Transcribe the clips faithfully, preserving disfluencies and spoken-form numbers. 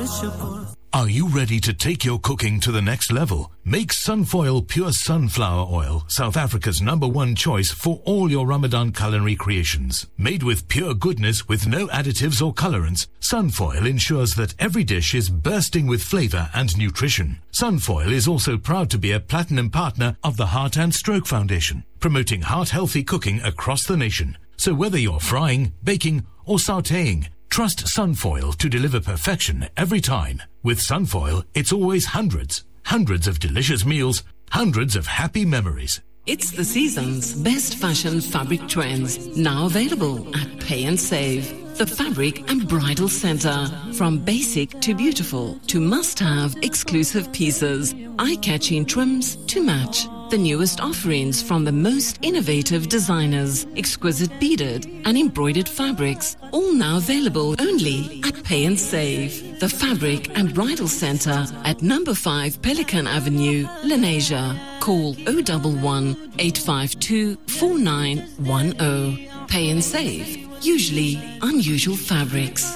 Are you ready to take your cooking to the next level? Make Sunfoil Pure Sunflower Oil, South Africa's number one choice for all your Ramadan culinary creations. Made with pure goodness with no additives or colorants, Sunfoil ensures that every dish is bursting with flavor and nutrition. Sunfoil is also proud to be a platinum partner of the Heart and Stroke Foundation, promoting heart-healthy cooking across the nation. So whether you're frying, baking, or sautéing, trust Sunfoil to deliver perfection every time. With Sunfoil, it's always hundreds, hundreds of delicious meals, hundreds of happy memories. It's the season's best fashion fabric trends, now available at Pay and Save. The Fabric and Bridal Center. From basic to beautiful to must-have exclusive pieces, eye-catching trims to match. The newest offerings from the most innovative designers, exquisite beaded and embroidered fabrics, all now available only at Pay and Save. The Fabric and Bridal Center at number five Pelican Avenue, Lenasia. Call oh one one, eight five two, four nine one oh. Pay and Save. Usually unusual fabrics.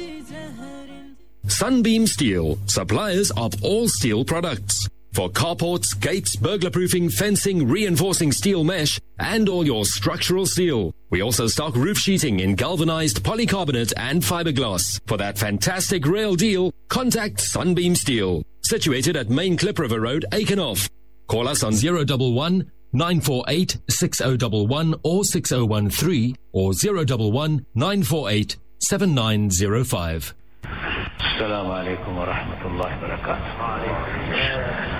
Sunbeam Steel, suppliers of all steel products. For carports, gates, burglar-proofing, fencing, reinforcing steel mesh, and all your structural steel. We also stock roof sheeting in galvanized polycarbonate and fiberglass. For that fantastic rail deal, contact Sunbeam Steel. Situated at Main Clip River Road, Aikenhof. Call us on zero one one, nine four eight, six oh one one or six oh one three or zero one one, nine four eight, seven nine zero five. Assalamu alaikum wa rahmatullahi wa barakatuh.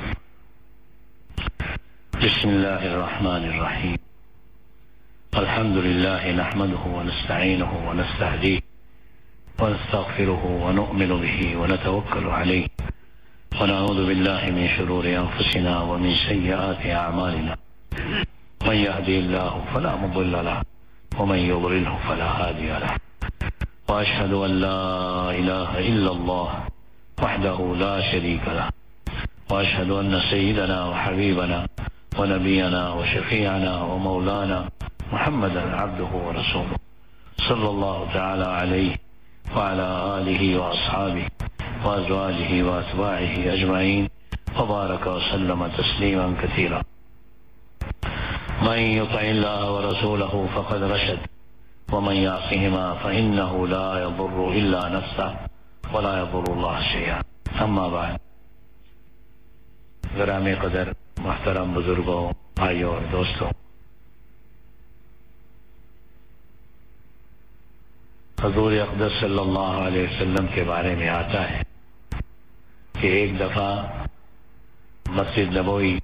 Bismillahir Rahmanir Rahim. Alhamdulillah nahmaduhu wa nasta'inuhu wa nasta'dihi wa nastaghfiruhu wa nu'minu bihi wa natawakkalu alayhi. ونعوذ بالله من شرور أنفسنا ومن سيئات أعمالنا من يهدي الله فلا مضل له ومن يضلله فلا هادي له وأشهد أن لا إله إلا الله وحده لا شريك له وأشهد أن سيدنا وحبيبنا ونبينا وشفيعنا ومولانا محمدا عبده ورسوله صلى الله تعالى عليه وعلى آله وأصحابه وأزواجه وأتباعه أجمعين وبارك وسلم تسليما كثيرا. من يطع الله ورسوله فقد رشد ومن يعصهما فإنه لا يضر إلا نفسه ولا يضر الله شيئا. أما بعد. گرامی قدر محترم بزرگوں بھائیوں اور دوستوں، حضور اقدس صلی اللہ علیہ وسلم کے بارے میں آتا ہے کہ ایک دفعہ مسجد نبوی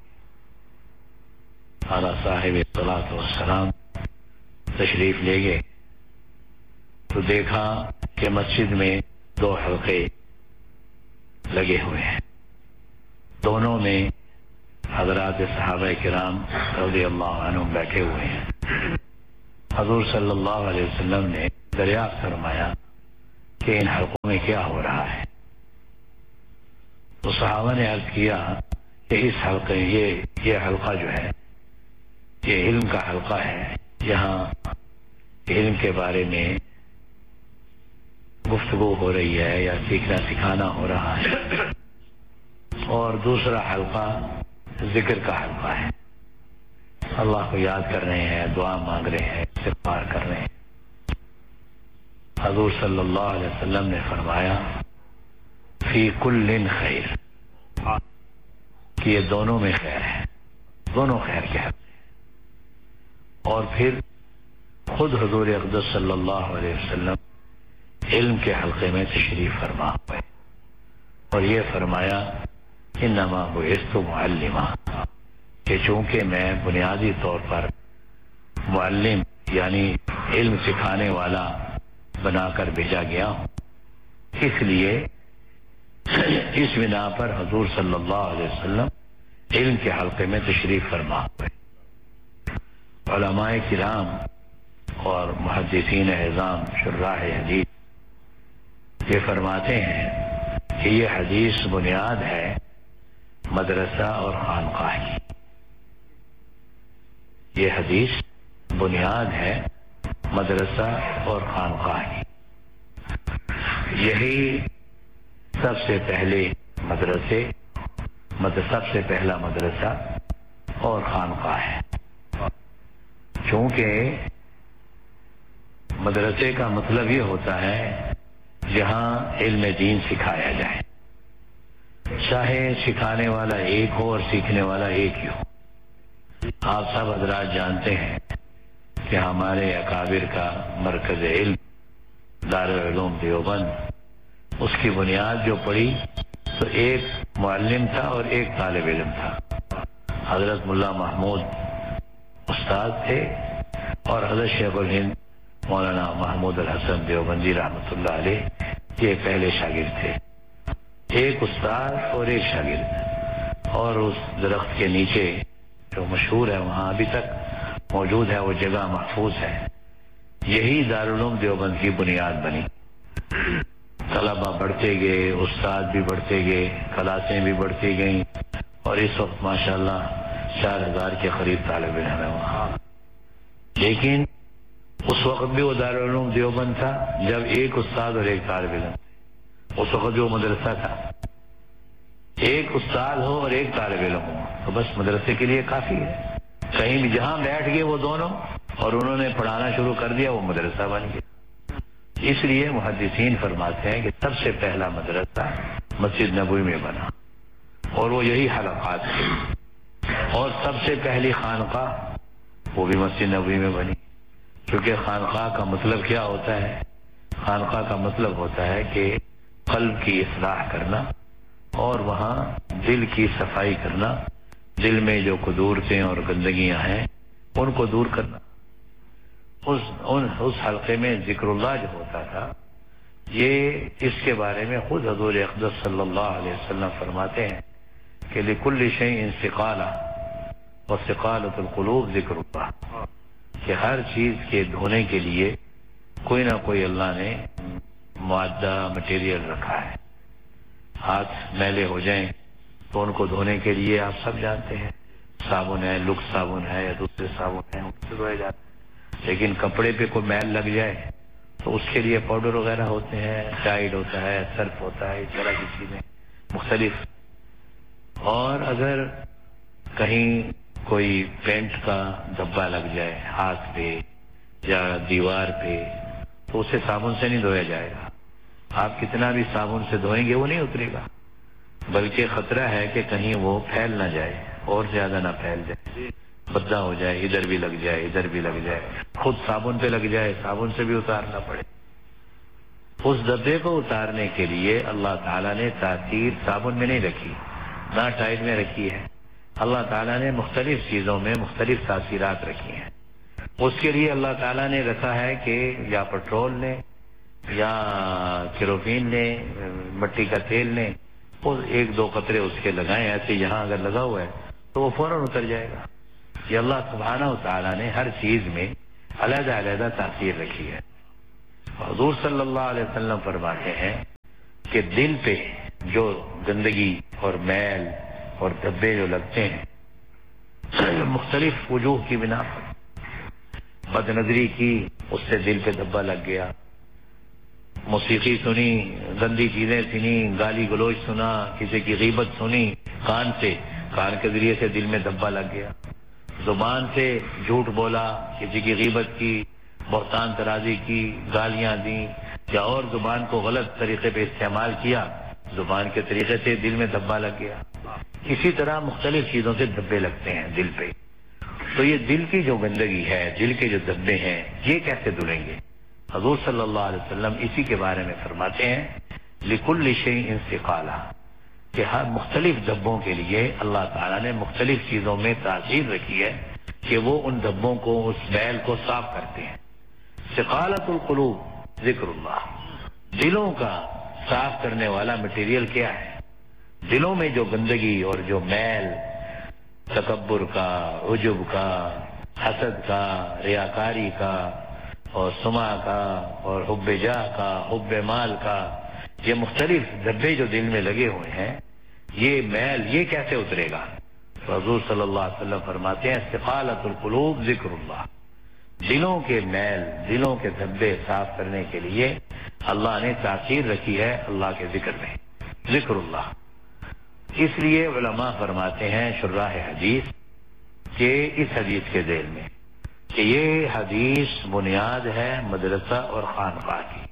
اعلیٰ صاحب الصلاۃ والسلام تشریف لے گئے تو دیکھا کہ مسجد میں دو حلقے لگے ہوئے ہیں، دونوں میں حضرات صحابہ کرام رضی اللہ عنہم بیٹھے ہوئے ہیں۔ حضور صلی اللہ علیہ وسلم نے دریافت فرمایا کہ ان حلقوں میں کیا ہو رہا ہے؟ تو صحابہ نے عرض کیا کہ اس حلقے یہ یہ حلقہ جو ہے یہ علم کا حلقہ ہے، یہاں علم کے بارے میں گفتگو ہو رہی ہے یا سیکھنا سکھانا ہو رہا ہے، اور دوسرا حلقہ ذکر کا حلقہ ہے، اللہ کو یاد کر رہے ہیں، دعا مانگ رہے ہیں، استغفار کر رہے ہیں۔ حضور صلی اللہ علیہ وسلم نے فرمایا فی کل خیر، کہ یہ دونوں میں خیر ہے، دونوں خیر کے حق ہیں۔ اور پھر خود حضور اقدس صلی اللہ علیہ وسلم علم کے حلقے میں تشریف فرما ہوئے اور یہ فرمایا انما بعثت معلما، کہ چونکہ میں بنیادی طور پر معلم یعنی علم سکھانے والا بنا کر بھیجا گیا ہوں، اس لیے اس بنا پر حضور صلی اللہ علیہ وسلم علم کے حلقے میں تشریف فرما ہوئے۔ علماء کرام اور محدثین اعظام شراح حدیث یہ فرماتے ہیں کہ یہ حدیث بنیاد ہے مدرسہ اور خانقاہ کی، یہ حدیث بنیاد ہے مدرسہ اور خانقاہ کی۔ یہی سب سے پہلے مدرسے سب سے پہلا مدرسہ اور خانقاہ ہے، چونکہ مدرسے کا مطلب یہ ہوتا ہے جہاں علم دین سکھایا جائے، چاہے سکھانے والا ایک ہو اور سیکھنے والا ایک ہی ہو۔ آپ سب حضرات جانتے ہیں کہ ہمارے اکابر کا مرکز علم دارالعلوم دیوبند، اس کی بنیاد جو پڑی تو ایک معلم تھا اور ایک طالب علم تھا۔ حضرت ملا محمود استاد تھے اور حضرت شیخ الہند مولانا محمود الحسن دیوبندی رحمۃ اللہ علیہ یہ پہلے شاگرد تھے، ایک استاد اور ایک شاگرد۔ اور اس درخت کے نیچے جو مشہور ہے وہاں ابھی تک موجود ہے، وہ جگہ محفوظ ہے، یہی دارالعلوم دیوبند کی بنیاد بنی۔ طلبہ بڑھتے گئے، استاد بھی بڑھتے گئے، کلاسیں بھی بڑھتی گئیں، اور اس وقت ماشاءاللہ چار ہزار کے قریب طالب علم ہیں وہاں۔ لیکن اس وقت بھی وہ دارالعلوم دیوبند تھا جب ایک استاد اور ایک طالب علم، اس وقت جو مدرسہ تھا ایک استاد ہو اور ایک طالب علم ہو تو بس مدرسے کے لیے کافی ہے۔ کہیں بھی جہاں بیٹھ گئے وہ دونوں اور انہوں نے پڑھانا شروع کر دیا، وہ مدرسہ بن گیا۔ اس لیے محدثین فرماتے ہیں کہ سب سے پہلا مدرسہ مسجد نبوی میں بنا، اور وہ یہی حلقات تھے، اور سب سے پہلی خانقاہ وہ بھی مسجد نبوی میں بنی، کیونکہ خانقاہ کا مطلب کیا ہوتا ہے؟ خانقاہ کا مطلب ہوتا ہے کہ قلب کی اصلاح کرنا اور وہاں دل کی صفائی کرنا، دل میں جو قدورتیں اور گندگیاں ہیں ان کو دور کرنا۔ اس ان اس حلقے میں ذکر اللہ جو ہوتا تھا، یہ اس کے بارے میں خود حضور اقدس صلی اللہ علیہ وسلم فرماتے ہیں کہ لکل شیء ثقالہ وثقالۃ القلوب ذکر اللہ، کہ ہر چیز کے دھونے کے لیے کوئی نہ کوئی اللہ نے معدہ مٹیریل رکھا ہے۔ ہاتھ میلے ہو جائیں تو ان کو دھونے کے لیے آپ سب جانتے ہیں صابن ہے، لکس صابن ہے یا دوسرے صابن ہیں، ان سے دھوئے جاتے ہیں۔ لیکن کپڑے پہ کوئی میل لگ جائے تو اس کے لیے پاؤڈر وغیرہ ہوتے ہیں، ٹائڈ ہوتا ہے، سرف ہوتا ہے، اس طرح کی چیزیں مختلف۔ اور اگر کہیں کوئی پینٹ کا دھبا لگ جائے ہاتھ پہ یا دیوار پہ تو اسے صابن سے نہیں دھویا جائے گا۔ آپ کتنا بھی صابن سے دھوئیں گے وہ نہیں اترے گا، بلکہ خطرہ ہے کہ کہیں وہ پھیل نہ جائے اور زیادہ نہ پھیل جائے، بدہ ہو جائے، ادھر بھی لگ جائے ادھر بھی لگ جائے، خود صابن پہ لگ جائے، صابن سے بھی اتارنا پڑے۔ اس دبے کو اتارنے کے لیے اللہ تعالیٰ نے تاثیر صابن میں نہیں رکھی، نہ ٹائڈ میں رکھی ہے، اللہ تعالیٰ نے مختلف چیزوں میں مختلف تاثیرات رکھی ہیں۔ اس کے لیے اللہ تعالیٰ نے رکھا ہے کہ یا پٹرول نے یا کیروسین نے، مٹی کا تیل نے، وہ ایک دو قطرے اس کے لگائیں، ایسے یہاں اگر لگا ہوا ہے تو وہ فوراً اتر جائے گا۔ یہ اللہ سبحانہ و تعالیٰ نے ہر چیز میں علیحدہ علیحدہ تاثیر رکھی ہے۔ حضور صلی اللہ علیہ وسلم فرماتے ہیں کہ دل پہ جو گندگی اور میل اور دھبے جو لگتے ہیں مختلف وجوہ کی بنا پر، بد نظری کی اس سے دل پہ دھبا لگ گیا، موسیقی سنی، گندی چیزیں سنی، گالی گلوچ سنا، کسی کی غیبت سنی کان سے، کان کے ذریعے سے دل میں دھبا لگ گیا، زبان سے جھوٹ بولا، کسی کی غیبت کی، بہتان ترازی کی، گالیاں دیں، یا اور زبان کو غلط طریقے پہ استعمال کیا، زبان کے طریقے سے دل میں دھبا لگ گیا۔ اسی طرح مختلف چیزوں سے دھبے لگتے ہیں دل پہ۔ تو یہ دل کی جو گندگی ہے، دل کے جو دھبے ہیں، یہ کیسے دھلیں گے؟ حضور صلی اللہ علیہ وسلم اسی کے بارے میں فرماتے ہیں لِكُلِّ شَيْءٍ ثِقَالًا، کہ ہر مختلف دھبوں کے لیے اللہ تعالیٰ نے مختلف چیزوں میں تاثیر رکھی ہے کہ وہ ان دھبوں کو، اس میل کو صاف کرتے ہیں۔ ثقالۃ القلوب ذکر اللہ، دلوں کا صاف کرنے والا مٹیریل کیا ہے؟ دلوں میں جو گندگی اور جو میل، تکبر کا، عجب کا، حسد کا، ریاکاری کا، اور سما کا، اور حب جاہ کا، حب مال کا، یہ مختلف دھبے جو دل میں لگے ہوئے ہیں، یہ میل یہ کیسے اترے گا؟ تو حضور صلی اللہ علیہ وسلم فرماتے ہیں ثقالۃ القلوب ذکر اللہ، دلوں کے میل، دلوں کے دھبے صاف کرنے کے لیے اللہ نے تاثیر رکھی ہے اللہ کے ذکر میں۔ ذکر اللہ. اس لیے علماء فرماتے ہیں شراح حدیث کہ اس حدیث کے ذیل میں کہ یہ حدیث بنیاد ہے مدرسہ اور خانقاہ کی.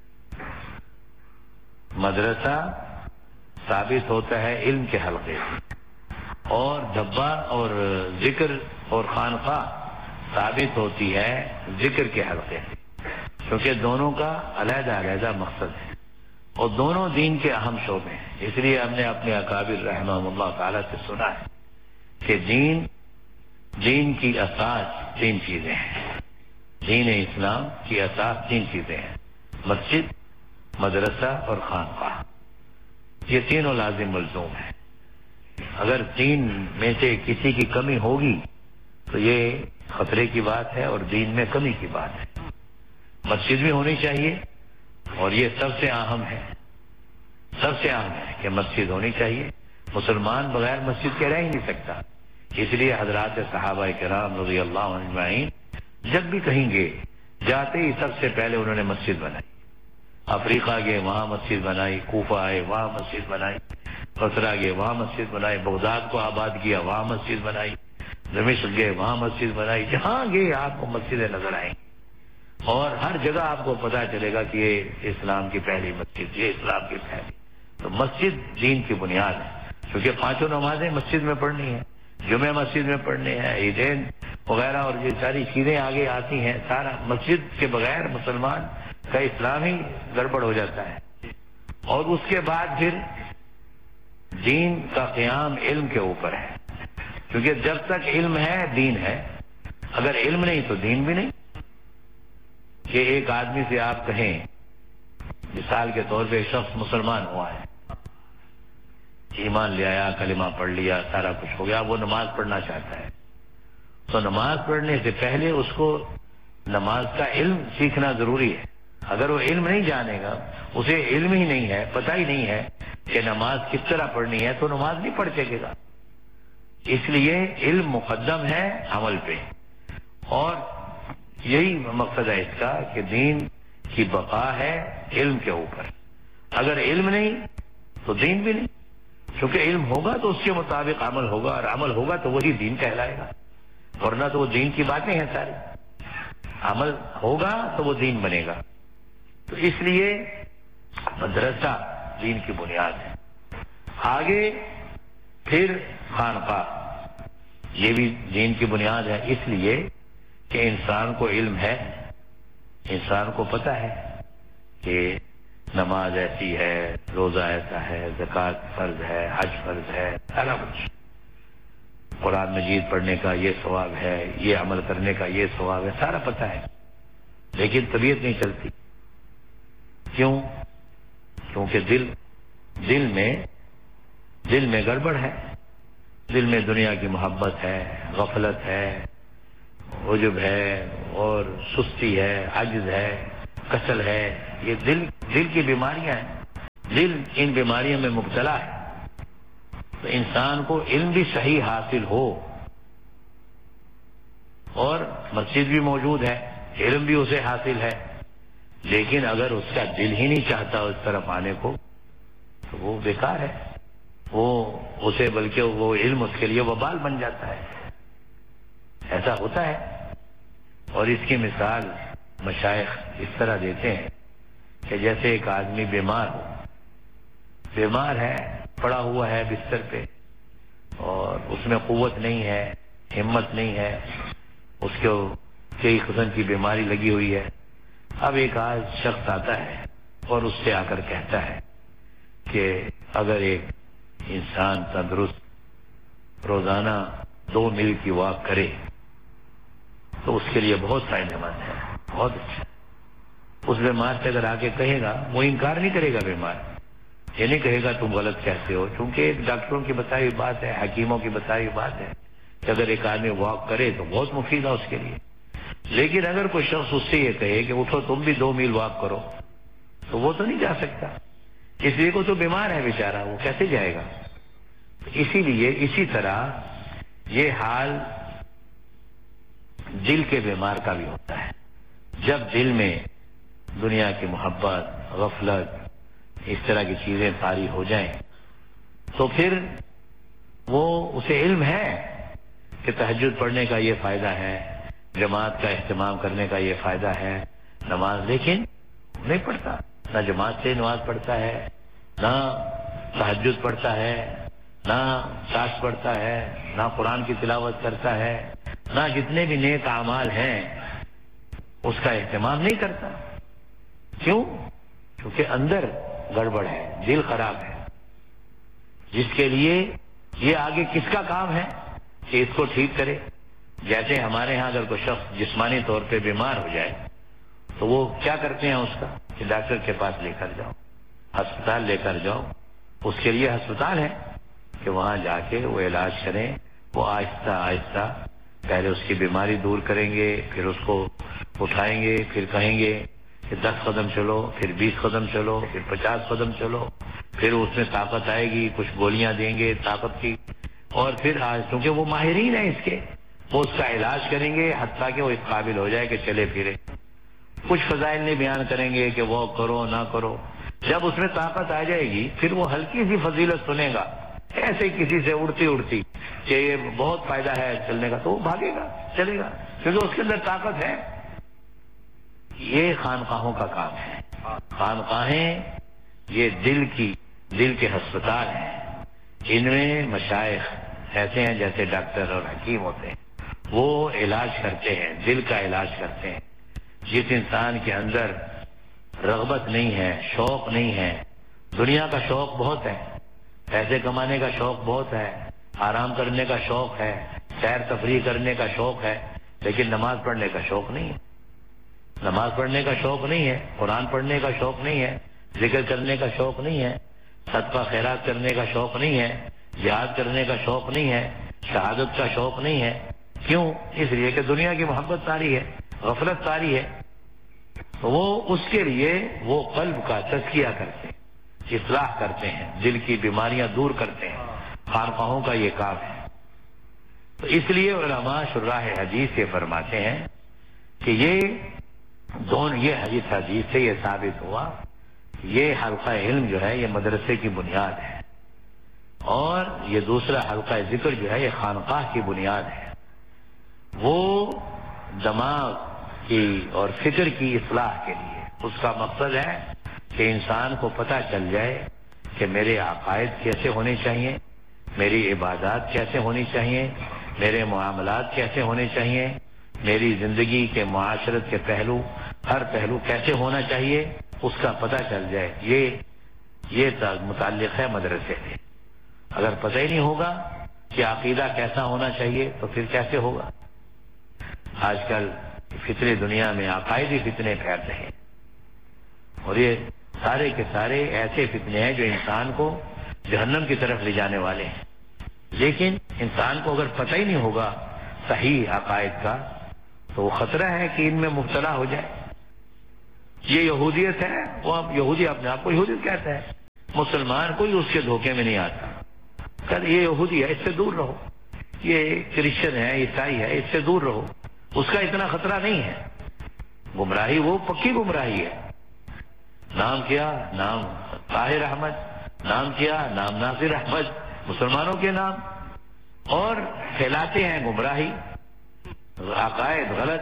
مدرسہ ثابت ہوتا ہے علم کے حلقے سے، اور دھبا اور ذکر اور خانقاہ ثابت ہوتی ہے ذکر کے حلقے سے، کیونکہ دونوں کا علیحدہ علیحدہ مقصد ہے اور دونوں دین کے اہم شعبے ہیں. اس لیے ہم نے اپنے اکابر رحمہم اللہ تعالیٰ سے سنا ہے کہ دین دین کی اساس تین چیزیں ہیں. دین اسلام کی اساس تین چیزیں ہیں: مسجد، مدرسہ اور خانقاہ. یہ تینوں لازم ملزوم ہیں. اگر تین میں سے کسی کی کمی ہوگی تو یہ خطرے کی بات ہے اور دین میں کمی کی بات ہے. مسجد بھی ہونی چاہیے، اور یہ سب سے اہم ہے، سب سے اہم ہے کہ مسجد ہونی چاہیے. مسلمان بغیر مسجد کے رہ ہی نہیں سکتا. اس لیے حضرات صحابہ کرام رضی اللہ عنہ اجمعین جب بھی کہیں گے جاتے ہی سب سے پہلے انہوں نے مسجد بنائی. افریقہ گئے وہاں مسجد بنائی، کوفہ آئے وہاں مسجد بنائی، بصرہ گئے وہاں مسجد بنائی، بغداد کو آباد کیا وہاں مسجد بنائی، دمشق گئے وہاں مسجد بنائی. جہاں گئے آپ کو مسجدیں نظر آئیں، اور ہر جگہ آپ کو پتا چلے گا کہ یہ اسلام کی پہلی مسجد، یہ اسلام کی پہلی. تو مسجد دین کی بنیاد ہے، کیونکہ پانچوں نمازیں مسجد میں پڑھنی ہیں، جمعہ مسجد میں پڑھنے ہیں، عیدین وغیرہ اور یہ ساری چیزیں آگے آتی ہیں. سارا مسجد کے بغیر مسلمان کا اسلام ہی گڑبڑ ہو جاتا ہے. اور اس کے بعد پھر دین کا قیام علم کے اوپر ہے، کیونکہ جب تک علم ہے دین ہے، اگر علم نہیں تو دین بھی نہیں. کہ ایک آدمی سے آپ کہیں، مثال کے طور پہ ایک شخص مسلمان ہوا ہے، ایمان لے آیا، کلمہ پڑھ لیا، سارا کچھ ہو گیا، وہ نماز پڑھنا چاہتا ہے، تو نماز پڑھنے سے پہلے اس کو نماز کا علم سیکھنا ضروری ہے. اگر وہ علم نہیں جانے گا، اسے علم ہی نہیں ہے، پتہ ہی نہیں ہے کہ نماز کس طرح پڑھنی ہے، تو نماز نہیں پڑھ سکے گا. اس لیے علم مقدم ہے عمل پہ، اور یہی مقصد ہے اس کا کہ دین کی بقا ہے علم کے اوپر. اگر علم نہیں تو دین بھی نہیں، کیونکہ علم ہوگا تو اس کے مطابق عمل ہوگا، اور عمل ہوگا تو وہی دین کہلائے گا، ورنہ تو وہ دین کی باتیں ہیں ساری. عمل ہوگا تو وہ دین بنے گا. تو اس لیے مدرسہ دین کی بنیاد ہے. آگے پھر خانقاہ، یہ بھی دین کی بنیاد ہے، اس لیے کہ انسان کو علم ہے، انسان کو پتہ ہے کہ نماز ایسی ہے، روزہ ایسا ہے، زکوٰۃ فرض ہے، حج فرض ہے، سارا کچھ. قرآن مجید پڑھنے کا یہ ثواب ہے، یہ عمل کرنے کا یہ ثواب ہے، سارا پتہ ہے، لیکن طبیعت نہیں چلتی. کیوں؟ کیونکہ دل دل میں دل میں گڑبڑ ہے. دل میں دنیا کی محبت ہے، غفلت ہے، عجب ہے، اور سستی ہے، عجز ہے، کسل ہے. یہ دل دل کی بیماریاں ہیں. دل ان بیماریوں میں مبتلا ہے. تو انسان کو علم بھی صحیح حاصل ہو، اور مسجد بھی موجود ہے، علم بھی اسے حاصل ہے، لیکن اگر اس کا دل ہی نہیں چاہتا اس طرف آنے کو تو وہ بیکار ہے. وہ اسے بلکہ وہ علم اس کے لیے وبال بن جاتا ہے. ایسا ہوتا ہے. اور اس کی مثال مشائخ اس طرح دیتے ہیں کہ جیسے ایک آدمی بیمار ہو، بیمار ہے، پڑا ہوا ہے بستر پہ، اور اس میں قوت نہیں ہے، ہمت نہیں ہے، اس کو کئی قسم کی بیماری لگی ہوئی ہے. اب ایک آج شخص آتا ہے اور اس سے آ کر کہتا ہے کہ اگر ایک انسان تندرست روزانہ دو میل کی واک کرے تو اس کے لیے بہت فائدہ مند ہے، بہت اچھا. اس بیمار سے اگر آ کے کہے گا، وہ انکار نہیں کرے گا. بیمار یہ نہیں کہے گا تم غلط کہتے ہو، کیونکہ ڈاکٹروں کی بتائی ہوئی بات ہے، حکیموں کی بتائی ہوئی بات ہے کہ اگر ایک آدمی واک کرے تو بہت مفید ہے اس کے لیے. لیکن اگر کوئی شخص اس سے یہ کہے کہ اٹھو تم بھی دو میل واک کرو، تو وہ تو نہیں جا سکتا، اس لیے کو تو بیمار ہے بیچارہ، وہ کیسے جائے گا. اسی لیے اسی طرح یہ حال دل کے بیمار کا بھی ہوتا ہے. جب دل میں دنیا کی محبت، غفلت، اس طرح کی چیزیں طاری ہو جائیں تو پھر وہ اسے علم ہے کہ تہجد پڑھنے کا یہ فائدہ ہے، جماعت کا اہتمام کرنے کا یہ فائدہ ہے، نماز، لیکن نہیں پڑھتا، نہ جماعت سے نماز پڑھتا ہے، نہ تہجد پڑھتا ہے، نہ ساس پڑھتا ہے، نہ قرآن کی تلاوت کرتا ہے، نہ جتنے بھی نیک اعمال ہیں اس کا اہتمام نہیں کرتا۔ کیوں؟ کیونکہ اندر گڑبڑ ہے، دل خراب ہے، جس کے لیے یہ آگے کس کا کام ہے کہ اس کو ٹھیک کرے۔ جیسے ہمارے ہاں اگر کوئی شخص جسمانی طور پہ بیمار ہو جائے تو وہ کیا کرتے ہیں اس کا کہ ڈاکٹر کے پاس لے کر جاؤ، ہسپتال لے کر جاؤ، اس کے لیے ہسپتال ہے کہ وہاں جا کے وہ علاج کریں، وہ آہستہ آہستہ پہلے اس کی بیماری دور کریں گے، پھر اس کو اٹھائیں گے، پھر کہیں گے کہ دس قدم چلو، پھر بیس قدم چلو، پھر پچاس قدم چلو، پھر اس میں طاقت آئے گی، کچھ گولیاں دیں گے طاقت کی، اور پھر آج کیونکہ وہ ماہرین ہیں اس کے، وہ اس کا علاج کریں گے حتیٰ کہ وہ اس قابل ہو جائے کہ چلے پھرے۔ کچھ فضائل نہیں بیان کریں گے کہ وہ کرو نہ کرو، جب اس میں طاقت آ جائے گی پھر وہ ہلکی سی فضیلت سنے گا ایسے کسی سے اڑتی اڑتی کہ یہ بہت فائدہ ہے چلنے کا، تو وہ بھاگے گا، چلے گا، کیونکہ اس کے اندر طاقت ہے۔ یہ خانقاہوں کا کام ہے۔ خانقاہیں یہ دل کی دل کے ہسپتال ہیں، ان میں مشائخ ایسے ہیں جیسے ڈاکٹر اور حکیم ہوتے ہیں، وہ علاج کرتے ہیں، دل کا علاج کرتے ہیں۔ جس انسان کے اندر رغبت نہیں ہے، شوق نہیں ہے، دنیا کا شوق بہت ہے، پیسے کمانے کا شوق بہت ہے، آرام کرنے کا شوق ہے، سیر تفریح کرنے کا شوق ہے، لیکن نماز پڑھنے کا شوق نہیں ہے، نماز پڑھنے کا شوق نہیں ہے، قرآن پڑھنے کا شوق نہیں ہے، ذکر کرنے کا شوق نہیں ہے، صدقہ خیرات کرنے کا شوق نہیں ہے، جہاد کرنے کا شوق نہیں ہے، شہادت کا شوق نہیں ہے۔ کیوں؟ اس لیے کہ دنیا کی محبت طاری ہے، غفلت طاری ہے۔ تو وہ اس کے لیے وہ قلب کا تزکیہ کرتے ہیں، اصلاح کرتے ہیں، دل کی بیماریاں دور کرتے ہیں۔ خانقاہوں کا یہ کام ہے۔ تو اس لیے علماء شراح حدیث یہ فرماتے ہیں کہ یہ دونوں، یہ حدیث حدیث سے یہ ثابت ہوا، یہ حلقہ علم جو ہے یہ مدرسے کی بنیاد ہے، اور یہ دوسرا حلقہ ذکر جو ہے یہ خانقاہ کی بنیاد ہے۔ وہ دماغ کی اور فکر کی اصلاح کے لیے، اس کا مقصد ہے کہ انسان کو پتہ چل جائے کہ میرے عقائد کیسے ہونے چاہیے، میری عبادات کیسے ہونی چاہیے، میرے معاملات کیسے ہونے چاہیے، میری زندگی کے معاشرت کے پہلو، ہر پہلو کیسے ہونا چاہیے، اس کا پتہ چل جائے۔ یہ یہ متعلق ہے مدرسے سے۔ اگر پتہ ہی نہیں ہوگا کہ عقیدہ کیسا ہونا چاہیے تو پھر کیسے ہوگا؟ آج کل فتنے دنیا میں عقائدی فتنے پھیل رہے ہیں، اور یہ سارے کے سارے ایسے فتنے ہیں جو انسان کو جہنم کی طرف لے جانے والے ہیں۔ لیکن انسان کو اگر پتہ ہی نہیں ہوگا صحیح عقائد کا تو وہ خطرہ ہے کہ ان میں مبتلا ہو جائے۔ یہ یہودیت ہے، وہ اب یہودی اپنے آپ کو یہودیت کہتا ہے، مسلمان کوئی اس کے دھوکے میں نہیں آتا، کہ یہ یہودی ہے اس سے دور رہو، یہ کرسچن ہے، عیسائی ہے، اس سے دور رہو، اس کا اتنا خطرہ نہیں ہے۔ گمراہی وہ پکی گمراہی ہے۔ نام کیا؟ نام طاہر احمد، نام کیا؟ نام ناصر احمد، مسلمانوں کے نام، اور پھیلاتے ہیں گمراہی، عقائد غلط،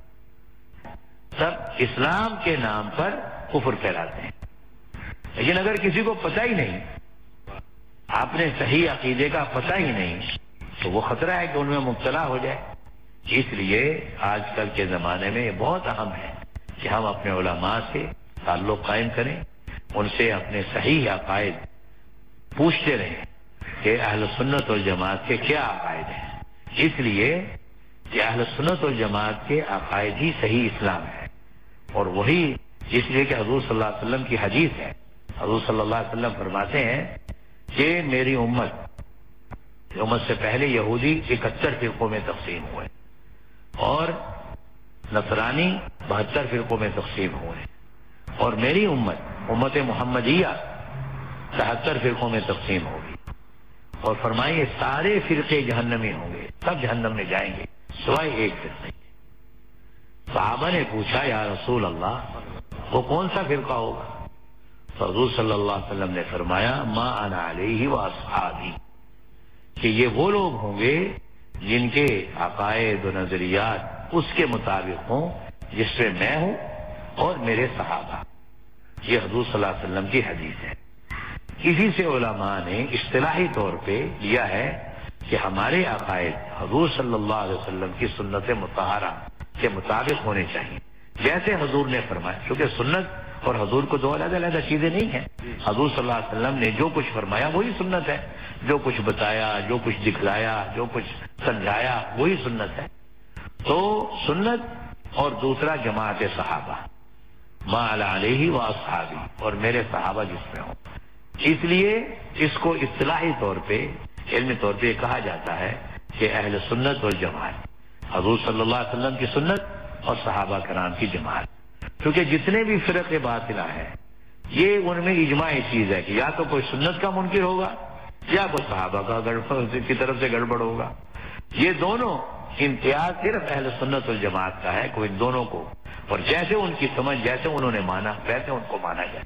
سب اسلام کے نام پر کفر پھیلاتے ہیں۔ لیکن اگر کسی کو پتہ ہی نہیں، آپ نے صحیح عقیدے کا پتہ ہی نہیں، تو وہ خطرہ ہے کہ ان میں مبتلا ہو جائے۔ اس لیے آج کل کے زمانے میں یہ بہت اہم ہے کہ ہم اپنے علماء سے تعلق قائم کریں، ان سے اپنے صحیح عقائد پوچھتے رہیں کہ اہل سنت والجماعت کے کیا عقائد ہیں، اس لیے کہ اہل سنت والجماعت کے عقائد ہی صحیح اسلام ہے، اور وہی اس لیے کہ حضور صلی اللہ علیہ وسلم کی حدیث ہے۔ حضور صلی اللہ علیہ وسلم فرماتے ہیں کہ میری امت امت سے پہلے یہودی اکہتر فرقوں میں تقسیم ہوئے، اور نصرانی بہتر فرقوں میں تقسیم ہوئے، اور میری امت امت محمدیہ تہتر فرقوں میں تقسیم ہوگی، اور فرمائیے سارے فرقے جہنمی ہوں گے، سب جہنم میں جائیں گے سوائے ایک فرقے۔ صحابہ نے پوچھا یا رسول اللہ وہ کون سا فرقہ ہوگا؟ تو حضور صلی اللہ علیہ وسلم نے فرمایا ما انا علیہ و اصحابی، کہ یہ وہ لوگ ہوں گے جن کے عقائد و نظریات اس کے مطابق ہوں جس میں میں ہوں اور میرے صحابہ. یہ حضور صلی اللہ علیہ وسلم کی حدیث ہے. اسی سے علماء نے اصطلاحی طور پہ لیا ہے کہ ہمارے عقائد حضور صلی اللہ علیہ وسلم کی سنت مطہرہ کے مطابق ہونے چاہیے، جیسے حضور نے فرمایا. کیونکہ سنت اور حضور کو دو علیحدہ علیحدہ چیزیں نہیں ہیں. حضور صلی اللہ علیہ وسلم نے جو کچھ فرمایا وہی سنت ہے، جو کچھ بتایا، جو کچھ دکھلایا، جو کچھ سمجھایا وہی سنت ہے. تو سنت اور دوسرا جماعت صحابہ، ما علیہ و اصحابی، اور میرے صحابہ جس میں ہوں. اس لیے اس کو اصطلاحی طور پہ علمی طور پہ کہا جاتا ہے کہ اہل سنت اور جماعت، حضور صلی اللہ علیہ وسلم کی سنت اور صحابہ کرام کی جماعت. کیونکہ جتنے بھی فرق باطلہ ہیں یہ ان میں اجماعی چیز ہے کہ یا تو کوئی سنت کا منکر ہوگا یا کوئی صحابہ کا کی طرف سے گڑبڑ ہوگا. یہ دونوں امتیاز صرف اہل سنت والجماعت کا ہے کہ ان دونوں کو، اور جیسے ان کی سمجھ، جیسے انہوں نے مانا ویسے ان کو مانا جائے.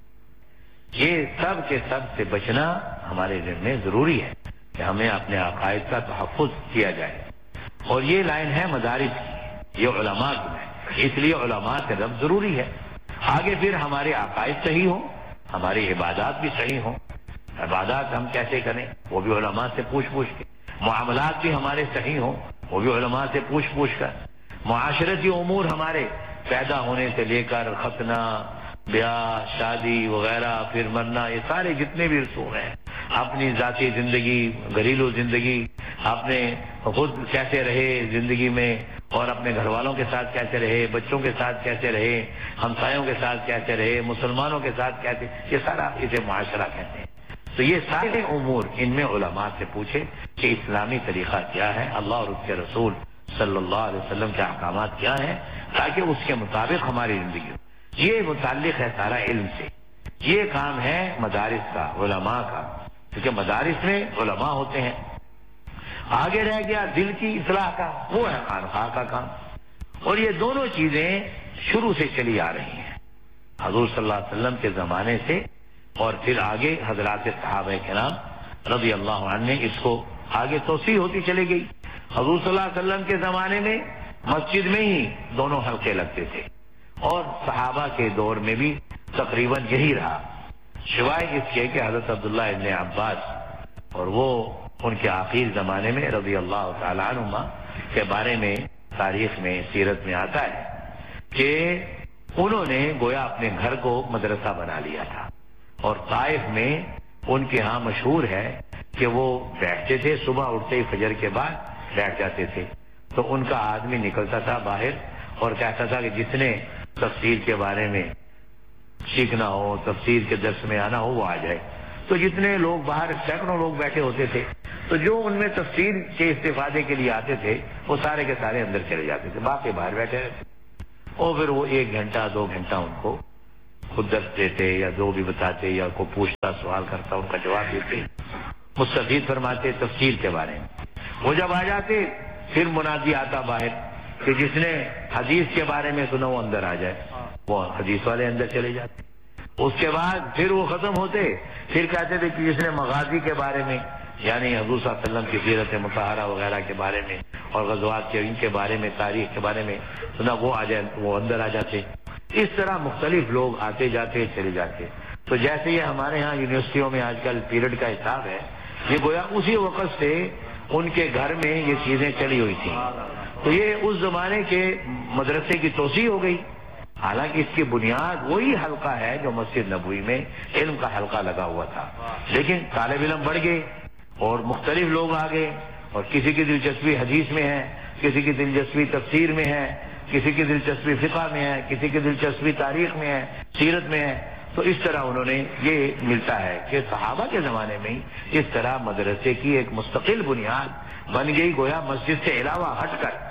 یہ سب کے سب سے بچنا ہمارے ذمہ میں ضروری ہے کہ ہمیں اپنے عقائد کا تحفظ کیا جائے. اور یہ لائن ہے مدارس کی، یہ علماء کی ہے، اس لیے علماء سے ربط ضروری ہے. آگے پھر ہمارے عقائد صحیح ہوں، ہماری عبادات بھی صحیح ہوں. عبادات ہم کیسے کریں وہ بھی علماء سے پوچھ پوچھ کے، معاملات بھی ہمارے صحیح ہوں وہ بھی علماء سے پوچھ پوچھ کر، معاشرتی امور ہمارے پیدا ہونے سے لے کر ختنہ، بیاہ، شادی وغیرہ، پھر مرنا، یہ سارے جتنے بھی رسوم ہیں، اپنی ذاتی زندگی، گھریلو زندگی، اپنے خود کیسے رہے زندگی میں اور اپنے گھر والوں کے ساتھ کیسے رہے، بچوں کے ساتھ کیسے رہے، ہمسایوں کے ساتھ کیسے رہے، مسلمانوں کے ساتھ کیسے، یہ سارا اسے معاشرہ کہتے ہیں. تو یہ سارے امور ان میں علماء سے پوچھے کہ اسلامی طریقہ کیا ہے، اللہ اور اس کے رسول صلی اللہ علیہ وسلم کے احکامات کیا ہیں، تاکہ اس کے مطابق ہماری زندگی ہو. یہ متعلق ہے سارا علم سے. یہ کام ہے مدارس کا، علماء کا، کیونکہ مدارس میں علماء ہوتے ہیں. آگے رہ گیا دل کی اصلاح کا، وہ ہے خانقاہ کا کام. اور یہ دونوں چیزیں شروع سے چلی آ رہی ہیں حضور صلی اللہ علیہ وسلم کے زمانے سے، اور پھر آگے حضرات صحابہ کرام رضی اللہ عنہ نے اس کو آگے توسیع ہوتی چلی گئی. حضور صلی اللہ علیہ وسلم کے زمانے میں مسجد میں ہی دونوں حلقے لگتے تھے، اور صحابہ کے دور میں بھی تقریباً یہی رہا، سوائے اس کے کہ حضرت عبداللہ ابن عباس اور وہ ان کے آخر زمانے میں رضی اللہ تعالیٰ عنہما کے بارے میں تاریخ میں، سیرت میں آتا ہے کہ انہوں نے گویا اپنے گھر کو مدرسہ بنا لیا تھا. اور طائف میں ان کے ہاں مشہور ہے کہ وہ بیٹھتے تھے، صبح اٹھتے ہی فجر کے بعد بیٹھ جاتے تھے. تو ان کا آدمی نکلتا تھا باہر اور کہتا تھا کہ جس نے تفسیر کے بارے میں سیکھنا ہو، تفسیر کے درس میں آنا ہو، وہ آ جائے. تو جتنے لوگ باہر سینکڑوں لوگ بیٹھے ہوتے تھے، تو جو ان میں تفسیر کے استفادے کے لیے آتے تھے وہ سارے کے سارے اندر چلے جاتے تھے، باقی باہر بیٹھے رہتے. اور پھر وہ ایک گھنٹہ دو گھنٹہ ان کو خود درس دیتے یا جو بھی بتاتے یا کو پوچھتا سوال کرتا ان کا جواب دیتے، مستفید فرماتے تفسیر کے بارے میں. وہ جب آ جاتے پھر منادی آتا باہر کہ جس نے حدیث کے بارے میں سنا وہ اندر آ جائے. وہ حدیث والے اندر چلے جاتے. اس کے بعد پھر وہ ختم ہوتے، پھر کہتے تھے کہ جس نے مغازی کے بارے میں، یعنی حضور صلی اللہ علیہ وسلم کی سیرت مطہرہ وغیرہ کے بارے میں اور غزوات کے ان کے بارے میں، تاریخ کے بارے میں سنا، وہ آ جائے، وہ اندر آ جاتے. اس طرح مختلف لوگ آتے جاتے چلے جاتے. تو جیسے یہ ہمارے ہاں یونیورسٹیوں میں آج کل پیریڈ کا حساب ہے، یہ گویا اسی وقت سے ان کے گھر میں یہ چیزیں چلی ہوئی تھیں. تو یہ اس زمانے کے مدرسے کی توسیع ہو گئی. حالانکہ اس کی بنیاد وہی حلقہ ہے جو مسجد نبوی میں علم کا حلقہ لگا ہوا تھا، لیکن طالب علم بڑھ گئے اور مختلف لوگ آ گئے، اور کسی کی دلچسپی حدیث میں ہے، کسی کی دلچسپی تفسیر میں ہے، کسی کی دلچسپی فقہ میں ہے، کسی کی دلچسپی تاریخ میں ہے، سیرت میں ہے. تو اس طرح انہوں نے یہ ملتا ہے کہ صحابہ کے زمانے میں اس طرح مدرسے کی ایک مستقل بنیاد بن گئی، گویا مسجد سے علاوہ ہٹ کر.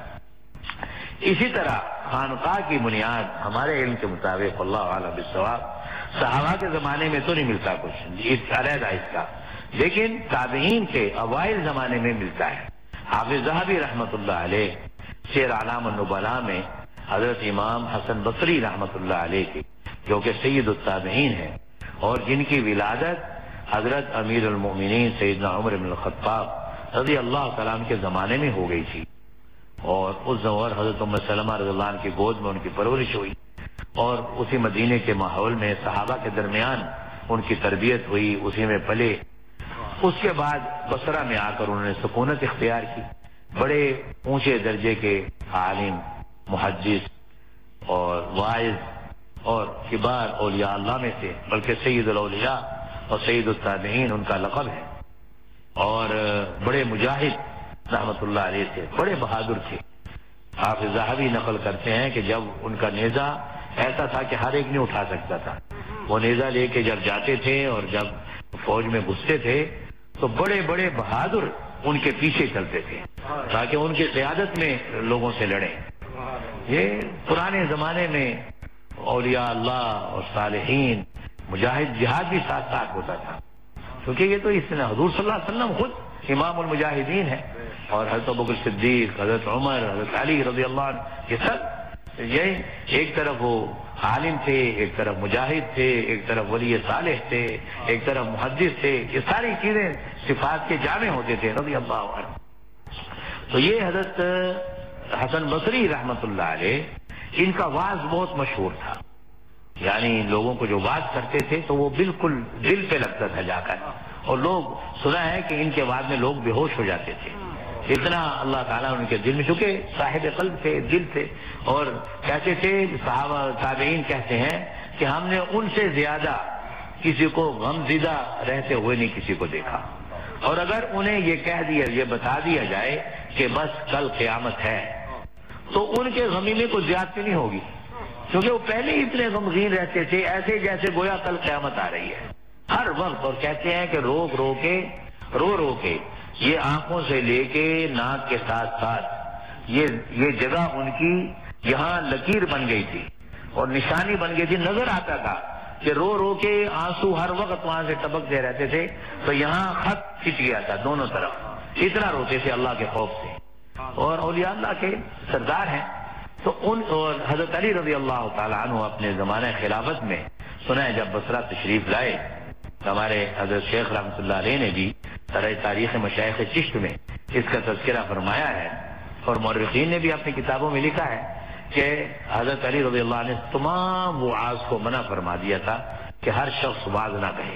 اسی طرح خانقاہ کی بنیاد ہمارے علم کے مطابق اللہ اعلم بالصواب صحابہ کے زمانے میں تو نہیں ملتا کچھ اس علیحدہ اس کا، لیکن تابعین کے اوائل زمانے میں ملتا ہے. حافظ ذہبی رحمۃ اللہ علیہ سیر اعلام النبلاء میں حضرت امام حسن بصری رحمۃ اللہ علیہ کی، جو کہ سید التابعین ہیں، اور جن کی ولادت حضرت امیر المؤمنین سیدنا عمر بن الخطاب رضی اللہ تعالیٰ عنہ کے زمانے میں ہو گئی تھی، اور اس زمان حضرت ام سلمہ رضی اللہ عنہ کی گود میں ان کی پرورش ہوئی، اور اسی مدینے کے ماحول میں صحابہ کے درمیان ان کی تربیت ہوئی، اسی میں پلے۔ اس کے بعد بصرہ میں آ کر انہوں نے سکونت اختیار کی، بڑے اونچے درجے کے عالم، محدث اور واعظ اور کبار اولیاء اللہ میں سے، بلکہ سید الاولیاء اور سید التابعین ان کا لقب ہے، اور بڑے مجاہد رحمت اللہ علیہ تھے، بڑے بہادر تھے۔ حافظ ذہبی نقل کرتے ہیں کہ جب ان کا نیزہ ایسا تھا کہ ہر ایک نہیں اٹھا سکتا تھا، وہ نیزہ لے کے جب جاتے تھے اور جب فوج میں گھستے تھے تو بڑے بڑے بہادر ان کے پیچھے چلتے تھے تاکہ ان کی قیادت میں لوگوں سے لڑیں۔ یہ پرانے زمانے میں اولیاء اللہ اور صالحین مجاہد جہاد بھی ساتھ ساتھ ہوتا تھا، کیونکہ یہ تو اس نے حضور صلی اللہ علیہ وسلم خود امام المجاہدین ہے، اور حضرت ابوبکر صدیق، حضرت عمر، حضرت علی رضی اللہ عنہ، یہ سب یہ ایک طرف وہ عالم تھے، ایک طرف مجاہد تھے، ایک طرف ولی صالح تھے، ایک طرف محدث تھے، یہ ساری چیزیں صفات کے جامع ہوتے تھے رضی اللہ عنہ۔ تو یہ حضرت حسن بصری رحمت اللہ علیہ، ان کا واز بہت مشہور تھا، یعنی لوگوں کو جو واز کرتے تھے تو وہ بالکل دل پہ لگتا تھا جا کر، اور لوگ سنا ہے کہ ان کے واز میں لوگ بے ہوش ہو جاتے تھے، اتنا اللہ تعالیٰ ان کے دل میں، چونکہ صاحب قلب تھے، دل تھے، اور کہتے تھے صحابہ تابعین کہتے ہیں کہ ہم نے ان سے زیادہ کسی کو غم زدہ رہتے ہوئے نہیں کسی کو دیکھا، اور اگر انہیں یہ کہہ دیا، یہ بتا دیا جائے کہ بس کل قیامت ہے، تو ان کے غمی میں کوئی زیادتی نہیں ہوگی، کیونکہ وہ پہلے ہی اتنے غمگین رہتے تھے، ایسے جیسے گویا کل قیامت آ رہی ہے ہر وقت۔ اور کہتے ہیں کہ روک رو کے رو رو کے یہ آنکھوں سے لے کے ناک کے ساتھ ساتھ یہ یہ جگہ ان کی یہاں لکیر بن گئی تھی اور نشانی بن گئی تھی، نظر آتا تھا کہ رو رو کے آنسو ہر وقت وہاں سے ٹپکتے رہتے تھے، تو یہاں خط کھچ گیا تھا دونوں طرف، اتنا روتے تھے اللہ کے خوف سے، اور اولیاء اللہ کے سردار ہیں۔ تو ان اور حضرت علی رضی اللہ تعالیٰ عنہ اپنے زمانہ خلافت میں سنا ہے جب بصرہ تشریف لائے، ہمارے حضرت شیخ رحمۃ اللہ علیہ نے بھی تاریخ مشائخ چشت میں اس کا تذکرہ فرمایا ہے، اور مورخین نے بھی اپنی کتابوں میں لکھا ہے کہ حضرت علی رضی اللہ عنہ نے تمام وعاظ کو منع فرما دیا تھا کہ ہر شخص واز نہ کہے،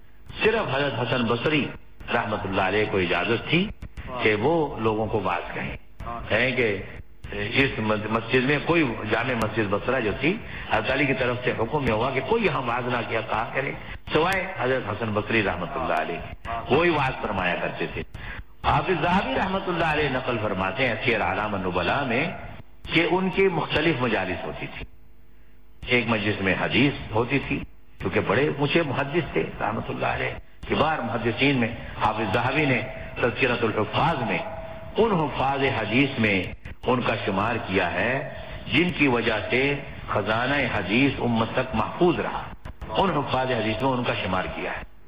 صرف حضرت حسن بصری رحمۃ اللہ علیہ کو اجازت تھی کہ وہ لوگوں کو واز کہیں، کہیں کہ اس مسجد میں کوئی جامع مسجد بصرہ جو تھی، حضرت علی کی طرف سے حکم یہ ہوا کہ کوئی یہاں واز نہ کیا کہا کرے سوائے حضرت حسن بصری رحمۃ اللہ علیہ، وہی واز فرمایا کرتے تھے۔ حافظ ذہبی رحمۃ اللہ علیہ نقل فرماتے ہیں سیر اعلام النبلاء میں کہ ان کی مختلف مجالس ہوتی تھی، ایک مجلس میں حدیث ہوتی تھی، کیونکہ بڑے اونچے محدث تھے رحمۃ اللہ علیہ، کبار محدثین میں حافظ ذہبی نے تذکرۃ الحفاظ میں ان حفاظ حدیث میں ان کا شمار کیا ہے جن کی وجہ سے خزانہ حدیث امت تک محفوظ رہا، ان حفاظ حدیث میں ان کا شمار کیا ہے۔